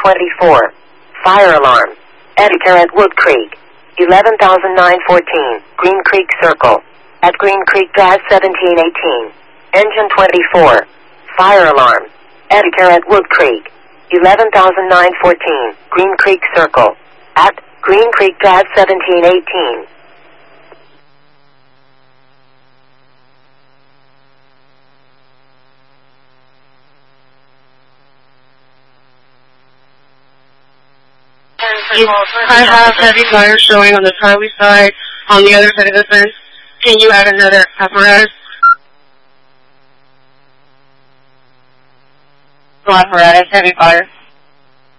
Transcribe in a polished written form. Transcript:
24. Fire alarm. Editor at Wood Creek. 11,914. Green Creek Circle. At Green Creek Drive 1718. Engine 24. Fire alarm. Editor at Wood Creek. 11,914. Green Creek Circle. At Green Creek Drive 1718. I have heavy fire showing on the Charlie side, on the other side of the fence. Can you add another apparatus? No apparatus, heavy fire.